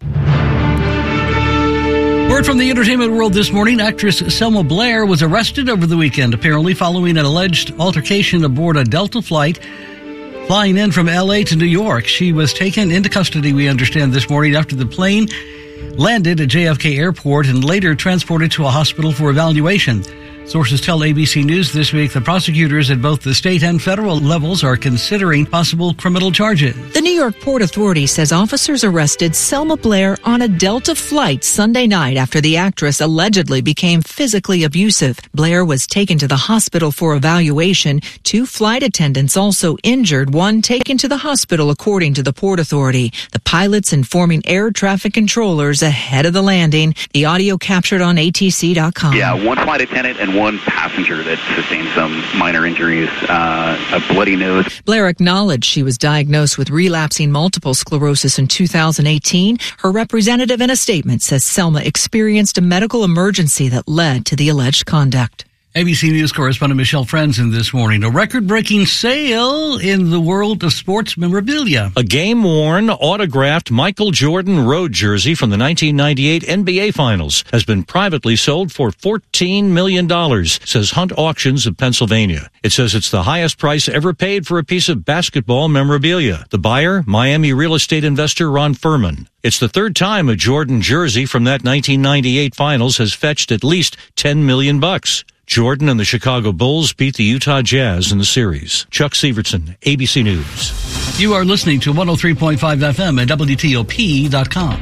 Word from the entertainment world this morning, actress Selma Blair was arrested over the weekend, apparently following an alleged altercation aboard a Delta flight flying in from L A to New York. She was taken into custody, we understand, this morning after the plane landed at J F K Airport and later transported to a hospital for evaluation. Sources tell A B C News this week that prosecutors at both the state and federal levels are considering possible criminal charges. The New York Port Authority says officers arrested Selma Blair on a Delta flight Sunday night after the actress allegedly became physically abusive. Blair was taken to the hospital for evaluation. Two flight attendants also injured, one taken to the hospital, according to the Port Authority. The pilots informing air traffic controllers ahead of the landing. The audio captured on A T C dot com. Yeah, one flight attendant and one passenger that sustained some minor injuries, uh, a bloody nose. Blair acknowledged she was diagnosed with relapsing multiple sclerosis in two thousand eighteen. Her representative in a statement says Selma experienced a medical emergency that led to the alleged conduct. A B C News correspondent Michelle Franzen this morning. A record-breaking sale in the world of sports memorabilia. A game-worn, autographed Michael Jordan road jersey from the nineteen ninety-eight N B A Finals has been privately sold for fourteen million dollars, says Hunt Auctions of Pennsylvania. It says it's the highest price ever paid for a piece of basketball memorabilia. The buyer, Miami real estate investor Ron Furman. It's the third time a Jordan jersey from that nineteen ninety-eight Finals has fetched at least ten million bucks. Jordan and the Chicago Bulls beat the Utah Jazz in the series. Chuck Severson, A B C News. You are listening to one oh three point five F M at W T O P dot com.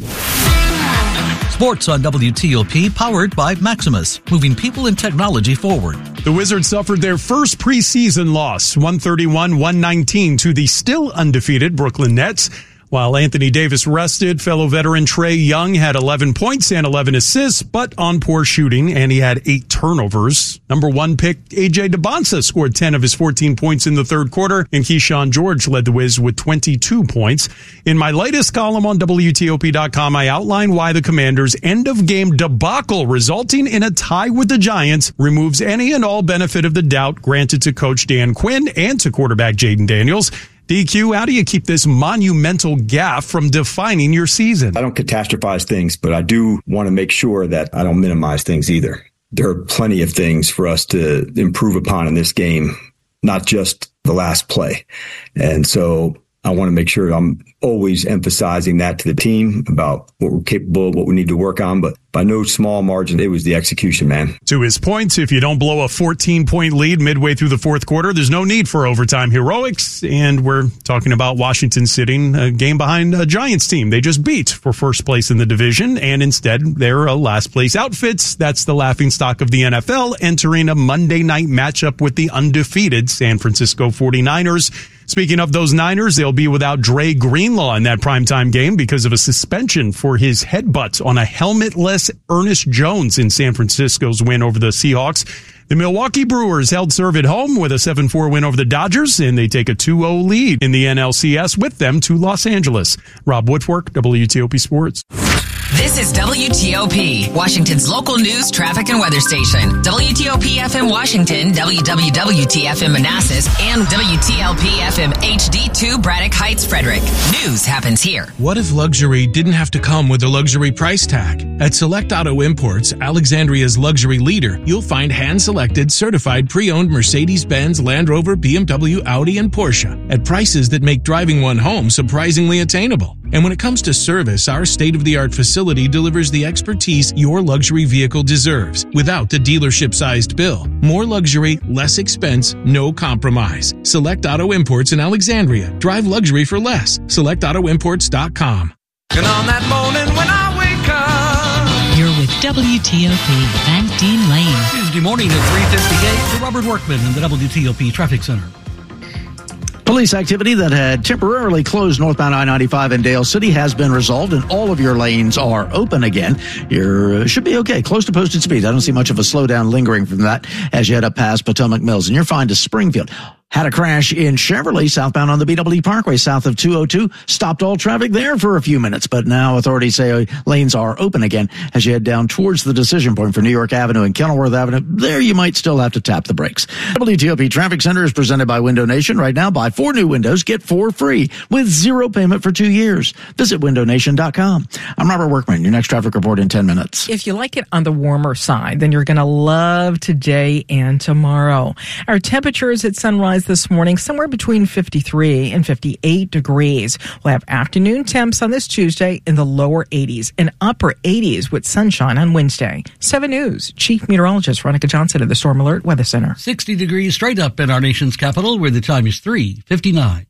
Sports on W T O P, powered by Maximus, moving people and technology forward. The Wizards suffered their first preseason loss, one thirty-one to one nineteen to the still undefeated Brooklyn Nets. While Anthony Davis rested, fellow veteran Trae Young had eleven points and eleven assists, but on poor shooting, and he had eight turnovers. Number one pick A J DeBonsa scored ten of his fourteen points in the third quarter, and Keyshawn George led the Wiz with twenty-two points. In my latest column on W T O P dot com, I outline why the Commanders' end-of-game debacle resulting in a tie with the Giants removes any and all benefit of the doubt granted to Coach Dan Quinn and to quarterback Jaden Daniels. D Q, how do you keep this monumental gaffe from defining your season? I don't catastrophize things, but I do want to make sure that I don't minimize things either. There are plenty of things for us to improve upon in this game, not just the last play. And so I want to make sure I'm always emphasizing that to the team about what we're capable of, what we need to work on. But by no small margin, it was the execution, man. To his point, if you don't blow a fourteen-point lead midway through the fourth quarter, there's no need for overtime heroics. And we're talking about Washington sitting a game behind a Giants team they just beat for first place in the division. And instead, they're a last-place outfits. That's the laughingstock of the N F L, entering a Monday night matchup with the undefeated San Francisco forty-niners. Speaking of those Niners, they'll be without Dre Greenlaw in that primetime game because of a suspension for his headbutt on a helmetless Ernest Jones in San Francisco's win over the Seahawks. The Milwaukee Brewers held serve at home with a seven four win over the Dodgers, and they take a two oh lead in the N L C S with them to Los Angeles. Rob Woodfork, W T O P Sports. This is W T O P, Washington's local news, traffic, and weather station. W T O P F M Washington, W W W T F M Manassas, and W T L P F M H D two Braddock Heights, Frederick. News happens here. What if luxury didn't have to come with a luxury price tag? At Select Auto Imports, Alexandria's luxury leader, you'll find hand-selected, certified pre-owned Mercedes-Benz, Land Rover, B M W, Audi, and Porsche at prices that make driving one home surprisingly attainable. And when it comes to service, our state-of-the-art facility delivers the expertise your luxury vehicle deserves without the dealership-sized bill. More luxury, less expense, no compromise. Select Auto Imports in Alexandria. Drive luxury for less. select auto imports dot com. And on that morning when I wake up, you're with W T O P Van Dean Lane. Tuesday morning at three fifty-eight, the Robert Workman in the W T O P Traffic Center. Police activity that had temporarily closed northbound I ninety-five in Dale City has been resolved, and all of your lanes are open again. You uh, should be okay, close to posted speed. I don't see much of a slowdown lingering from that as you head up past Potomac Mills, and you're fine to Springfield. Had a crash in Cheverly, southbound on the B W Parkway, south of two oh two. Stopped all traffic there for a few minutes, but now authorities say lanes are open again as you head down towards the decision point for New York Avenue and Kenilworth Avenue. There you might still have to tap the brakes. W T O P Traffic Center is presented by Window Nation. Right now, buy four new windows, get four free with zero payment for two years. Visit window nation dot com. I'm Robert Workman. Your next traffic report in ten minutes. If you like it on the warmer side, then you're going to love today and tomorrow. Our temperatures at sunrise this morning, somewhere between fifty-three and fifty-eight degrees. We'll have afternoon temps on this Tuesday in the lower eighties and upper eighties with sunshine on Wednesday. seven News Chief Meteorologist Veronica Johnson at the Storm Alert Weather Center. sixty degrees straight up in our nation's capital, where the time is three fifty-nine.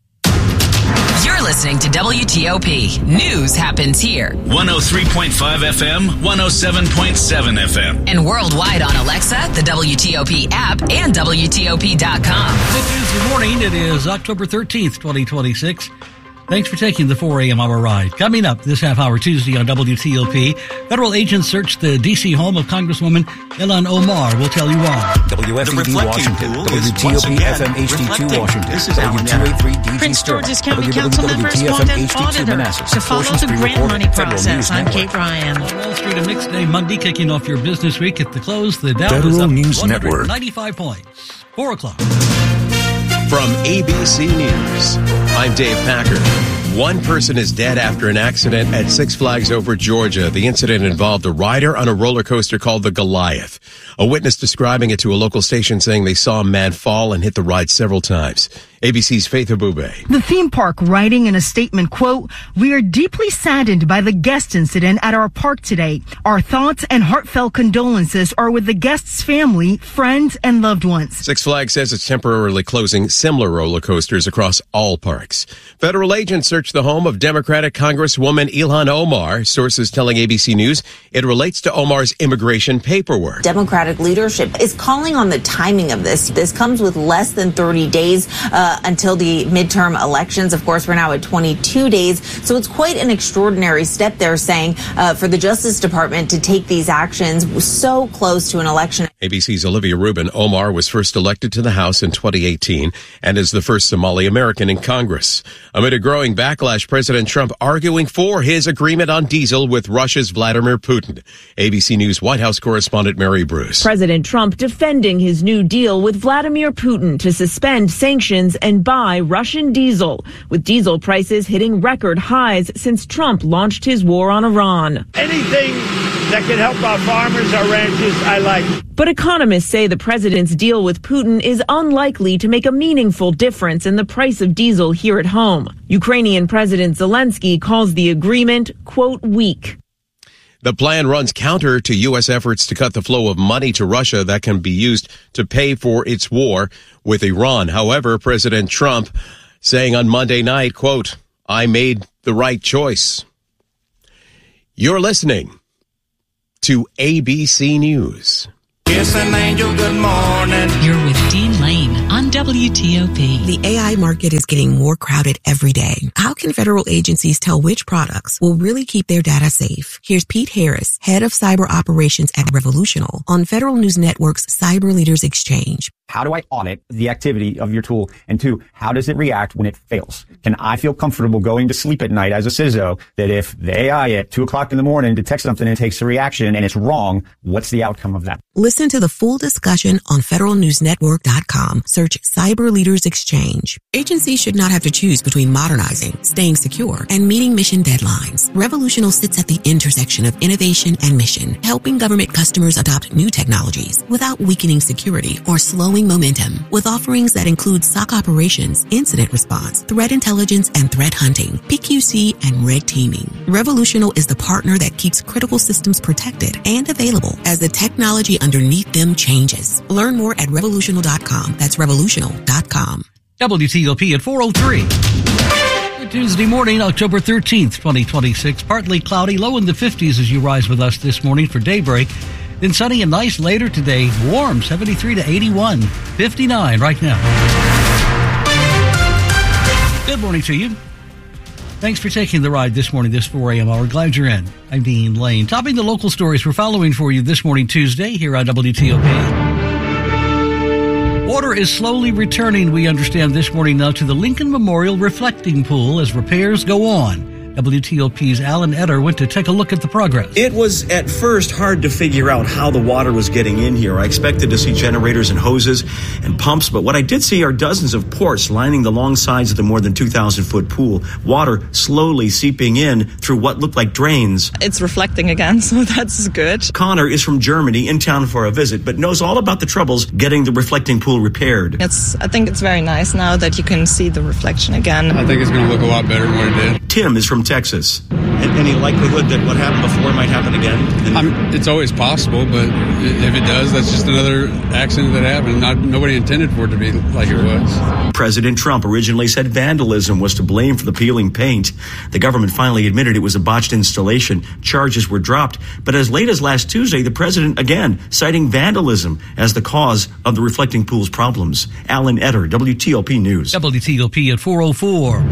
You're listening to W T O P. News happens here. one oh three point five F M, one oh seven point seven F M. And worldwide on Alexa, the W T O P app, and W T O P dot com. Good Tuesday morning. It is October thirteenth, twenty twenty-six. Thanks for taking the four a.m. hour ride. Coming up this half hour Tuesday on W T O P, federal agents searched the D C home of Congresswoman Ilhan Omar. We'll tell you why. W F E D Washington, W T O P F M H D two Washington, W two eighty-three D G Prince George's County W Council members want an auditor Manassas, to follow the grant money process. I'm Kate Ryan. On Wall Street, a mixed day Monday, kicking off your business week. At the close, the Dow Federal is up News one Network. ninety-five points. Four o'clock. From A B C News, I'm Dave Packer. One person is dead after an accident at Six Flags Over Georgia. The incident involved a rider on a roller coaster called the Goliath. A witness describing it to a local station saying they saw a man fall and hit the ride several times. A B C's Faith Abube. The theme park writing in a statement, quote, "We are deeply saddened by the guest incident at our park today. Our thoughts and heartfelt condolences are with the guest's family, friends, and loved ones." Six Flags says it's temporarily closing similar roller coasters across all parks. Federal agents searched the home of Democratic Congresswoman Ilhan Omar. Sources telling A B C News it relates to Omar's immigration paperwork. Democratic Democratic leadership is calling on the timing of this. This comes with less than thirty days uh, until the midterm elections. Of course, we're now at twenty-two days. So it's quite an extraordinary step, they're saying, uh, for the Justice Department to take these actions so close to an election. A B C's Olivia Rubin. Omar was first elected to the House in twenty eighteen and is the first Somali American in Congress. Amid a growing backlash, President Trump arguing for his agreement on diesel with Russia's Vladimir Putin. A B C News White House correspondent Mary Bruce. President Trump defending his new deal with Vladimir Putin to suspend sanctions and buy Russian diesel, with diesel prices hitting record highs since Trump launched his war on Iran. Anything that can help our farmers, our ranchers, I like. But economists say the president's deal with Putin is unlikely to make a meaningful difference in the price of diesel here at home. Ukrainian President Zelensky calls the agreement, quote, weak. The plan runs counter to U S efforts to cut the flow of money to Russia that can be used to pay for its war with Iran. However, President Trump saying on Monday night, quote, I made the right choice. You're listening to A B C News. Kiss an angel, good morning. You're with Dean Lane on W T O P. The A I market is getting more crowded every day. How can federal agencies tell which products will really keep their data safe? Here's Pete Harris, head of cyber operations at Revolutional, on Federal News Network's Cyber Leaders Exchange. How do I audit the activity of your tool? And two, how does it react when it fails? Can I feel comfortable going to sleep at night as a C I S O that if the A I at two o'clock in the morning detects something and takes a reaction and it's wrong, what's the outcome of that? Listen to the full discussion on federal news network dot com. Search Cyber Leaders Exchange. Agencies should not have to choose between modernizing, staying secure, and meeting mission deadlines. Revolutional sits at the intersection of innovation and mission, helping government customers adopt new technologies without weakening security or slowing momentum, with offerings that include S O C operations, incident response, threat intelligence, and threat hunting, P Q C, and red teaming. Revolutional is the partner that keeps critical systems protected and available as the technology underneath them changes. Learn more at revolutional dot com. That's revolutional dot com. W T O P at four oh three. Tuesday morning, October thirteenth, twenty twenty-six. Partly cloudy, low in the fifties as you rise with us this morning for daybreak. Then sunny and nice later today. Warm, seventy-three to eighty-one. fifty-nine right now. Good morning to you. Thanks for taking the ride this morning, this four a.m. hour. Glad you're in. I'm Dean Lane. Topping the local stories we're following for you this morning, Tuesday, here on W T O P. Water is slowly returning, we understand this morning now, to the Lincoln Memorial Reflecting Pool as repairs go on. W T O P's Alan Etter went to take a look at the progress. It was at first hard to figure out how the water was getting in here. I expected to see generators and hoses and pumps, but what I did see are dozens of ports lining the long sides of the more than two thousand foot pool. Water slowly seeping in through what looked like drains. It's reflecting again, so that's good. Connor is from Germany, in town for a visit, but knows all about the troubles getting the reflecting pool repaired. It's, I think it's very nice now that you can see the reflection again. I think it's going to look a lot better than what it did. Tim is from Texas. And any likelihood that what happened before might happen again? I'm, it's always possible, but if it does, that's just another accident that happened. Not, nobody intended for it to be like it was. President Trump originally said vandalism was to blame for the peeling paint. The government finally admitted it was a botched installation. Charges were dropped. But as late as last Tuesday, the president again citing vandalism as the cause of the reflecting pool's problems. Alan Etter, W T O P News. W T O P at four oh four.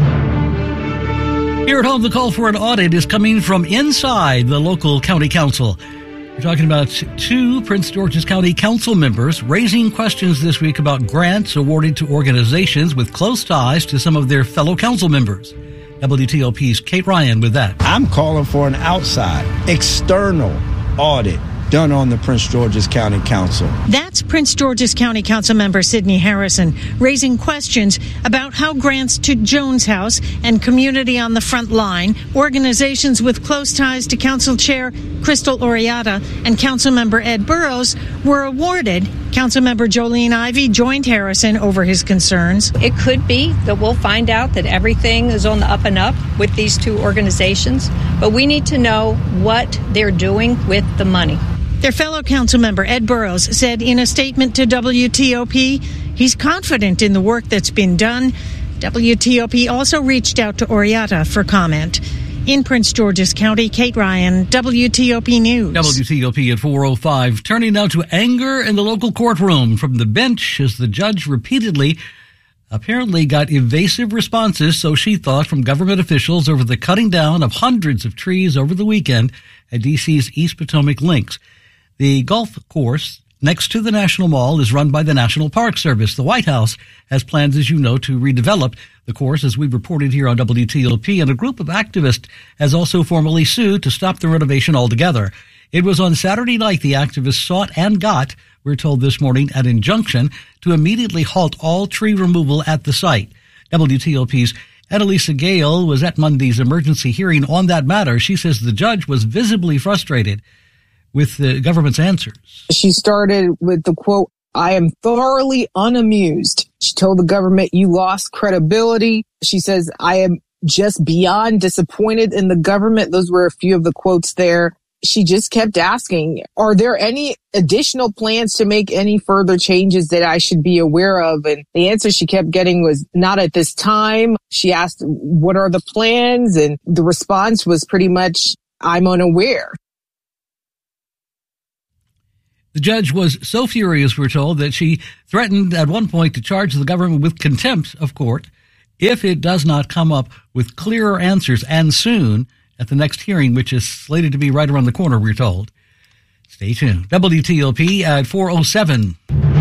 Here at home, the call for an audit is coming from inside the local county council. We're talking about two Prince George's County council members raising questions this week about grants awarded to organizations with close ties to some of their fellow council members. W T O P's Kate Ryan with that. I'm calling for an outside, external audit done on the Prince George's County Council. That's Prince George's County Council member Sidney Harrison raising questions about how grants to Jones House and Community on the Front Line, organizations with close ties to Council Chair Crystal Oriata and Council member Ed Burrows, were awarded. Council member Jolene Ivey joined Harrison over his concerns. It could be that we'll find out that everything is on the up and up with these two organizations, but we need to know what they're doing with the money. Their fellow council member Ed Burrows said in a statement to W T O P he's confident in the work that's been done. W T O P also reached out to Oriata for comment. In Prince George's County, Kate Ryan, W T O P News. W T O P at four oh five. Turning now to anger in the local courtroom from the bench as the judge repeatedly apparently got evasive responses, so she thought, from government officials over the cutting down of hundreds of trees over the weekend at D C's East Potomac Links. The golf course next to the National Mall is run by the National Park Service. The White House has plans, as you know, to redevelop the course, as we reported here on W T O P, and a group of activists has also formally sued to stop the renovation altogether. It was on Saturday night the activists sought and got, we're told this morning, an injunction to immediately halt all tree removal at the site. W T O P's Annalisa Gale was at Monday's emergency hearing on that matter. She says the judge was visibly frustrated with the government's answers. She started with the quote, "I am thoroughly unamused." She told the government, "You lost credibility." She says, "I am just beyond disappointed in the government." Those were a few of the quotes there. She just kept asking, are there any additional plans to make any further changes that I should be aware of? And the answer she kept getting was not at this time. She asked, what are the plans? And the response was pretty much, I'm unaware. The judge was so furious, we're told, that she threatened at one point to charge the government with contempt of court if it does not come up with clearer answers, and soon, at the next hearing, which is slated to be right around the corner, we're told. Stay tuned. W T O P at four oh seven.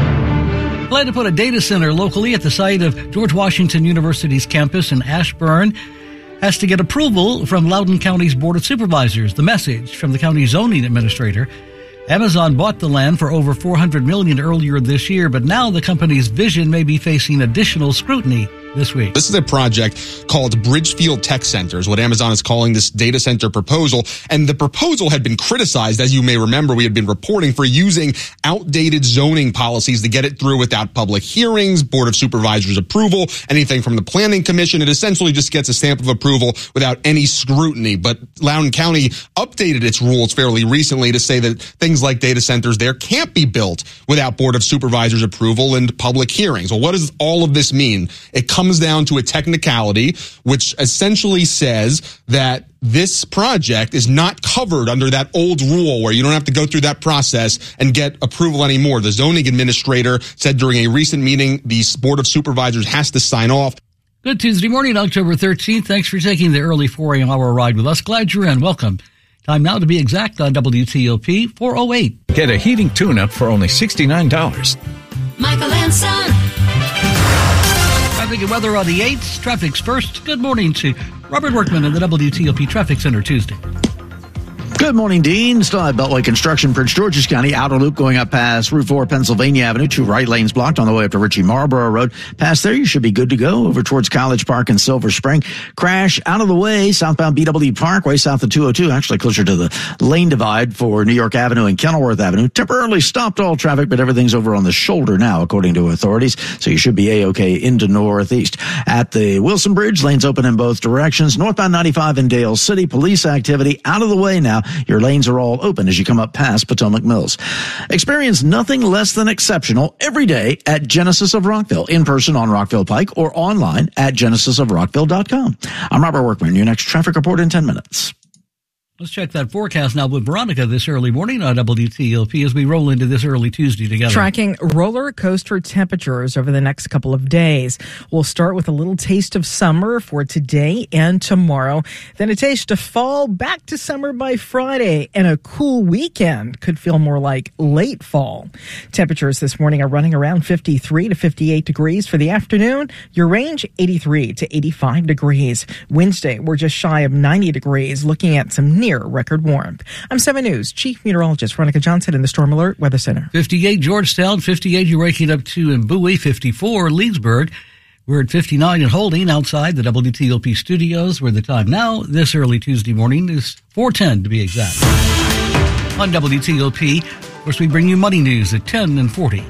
Plan to put a data center locally at the site of George Washington University's campus in Ashburn has to get approval from Loudoun County's Board of Supervisors. The message from the county zoning administrator. Amazon bought the land for over four hundred million dollars earlier this year, but now the company's vision may be facing additional scrutiny this week. This is a project called Bridgefield Tech Center, is what Amazon is calling this data center proposal. And the proposal had been criticized, as you may remember, we had been reporting, for using outdated zoning policies to get it through without public hearings, Board of Supervisors approval, anything from the Planning Commission. It essentially just gets a stamp of approval without any scrutiny. But Loudoun County updated its rules fairly recently to say that things like data centers there can't be built without Board of Supervisors approval and public hearings. Well, what does all of this mean? It comes down to a technicality, which essentially says that this project is not covered under that old rule where you don't have to go through that process and get approval anymore. The zoning administrator said during a recent meeting, the Board of Supervisors has to sign off. Good Tuesday morning, October thirteenth. Thanks for taking the early four a.m. hour ride with us. Glad you're in. Welcome. Time now to be exact on W T O P four oh eight. Get a heating tune-up for only sixty-nine dollars. Michael and Son. Traffic and weather on the eights. Traffic's first. Good morning to Robert Workman in the W T O P Traffic Center Tuesday. Good morning, Dean. Still have Beltway construction, Prince George's County. Outer loop going up past Route four, Pennsylvania Avenue. Two right lanes blocked on the way up to Ritchie Marlborough Road. Past there, you should be good to go. Over towards College Park and Silver Spring. Crash out of the way, southbound B W Parkway, south of two oh two. Actually closer to the lane divide for New York Avenue and Kenilworth Avenue. Temporarily stopped all traffic, but everything's over on the shoulder now, according to authorities. So you should be A-OK into Northeast. At the Wilson Bridge, lanes open in both directions. Northbound ninety-five in Dale City. Police activity out of the way now. Your lanes are all open as you come up past Potomac Mills. Experience nothing less than exceptional every day at Genesis of Rockville, in person on Rockville Pike or online at genesis of rockville dot com. I'm Robert Workman. Your next traffic report in ten minutes. Let's check that forecast now with Veronica this early morning on W T O P as we roll into this early Tuesday together. Tracking roller coaster temperatures over the next couple of days. We'll start with a little taste of summer for today and tomorrow. Then a taste of fall, back to summer by Friday, and a cool weekend could feel more like late fall. Temperatures this morning are running around fifty-three to fifty-eight degrees. For the afternoon, your range eighty-three to eighty-five degrees. Wednesday, we're just shy of ninety degrees, looking at some near record warmth. I'm seven News Chief Meteorologist Veronica Johnson in the Storm Alert Weather Center. fifty-eight Georgetown, fifty-eight you're waking up to in Bowie, fifty-four Leesburg. We're at fifty-nine and holding outside the W T O P studios, where the time now this early Tuesday morning is four ten to be exact. On W T O P, of course, we bring you money news at ten and forty.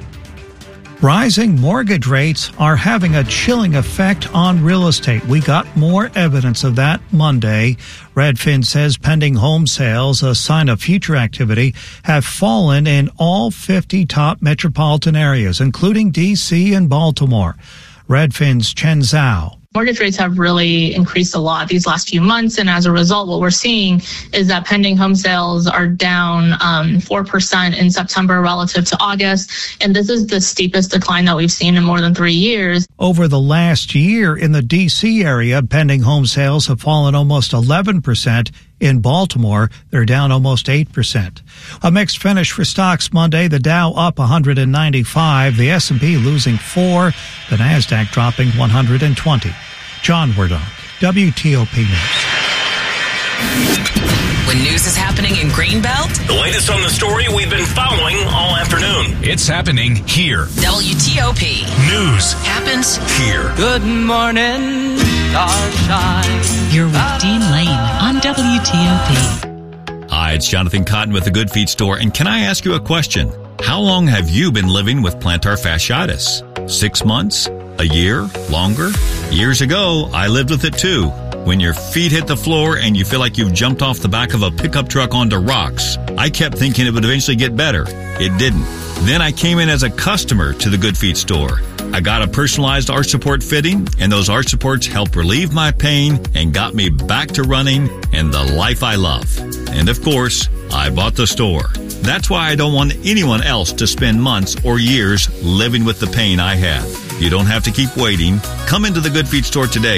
Rising mortgage rates are having a chilling effect on real estate. We got more evidence of that Monday. Redfin says pending home sales, a sign of future activity, have fallen in all fifty top metropolitan areas, including D C and Baltimore. Redfin's Chen Zhao. Mortgage rates have really increased a lot these last few months. And as a result, what we're seeing is that pending home sales are down um, four percent in September relative to August. And this is the steepest decline that we've seen in more than three years. Over the last year in the D C area, pending home sales have fallen almost eleven percent. In Baltimore, they're down almost eight percent. A mixed finish for stocks Monday. The Dow up one hundred ninety-five, the S and P losing four, the Nasdaq dropping one hundred twenty. John Wardog, W T O P News. When news is happening in Greenbelt, the latest on the story we've been following all afternoon. It's happening here. W T O P News happens here. Good morning, starshine. You're with Dean Lane on W T O P. Hi, it's Jonathan Cotton with the Good Feet Store, and can I ask you a question? How long have you been living with plantar fasciitis? Six months? A year? Longer? Years ago, I lived with it too. When your feet hit the floor and you feel like you've jumped off the back of a pickup truck onto rocks, I kept thinking it would eventually get better. It didn't. Then I came in as a customer to the Good Feet Store. I got a personalized arch support fitting, and those arch supports helped relieve my pain and got me back to running and the life I love. And of course, I bought the store. That's why I don't want anyone else to spend months or years living with the pain I have. You don't have to keep waiting. Come into the Good Feet Store today.